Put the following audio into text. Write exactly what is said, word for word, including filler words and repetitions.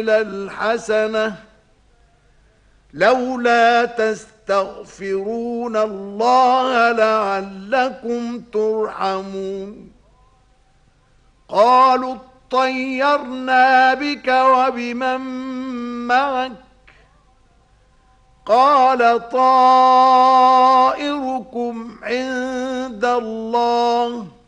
الحسنة لولا تستغفرون الله لعلكم ترحمون قالوا اطيرنا بك وبمن معك قال طائركم عند الله